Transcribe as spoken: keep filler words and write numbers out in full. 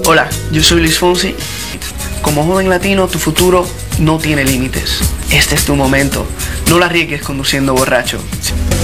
Hola, yo soy Luis Fonsi. Como joven latino, tu futuro no tiene límites. Este es tu momento. No la arriesgues conduciendo borracho.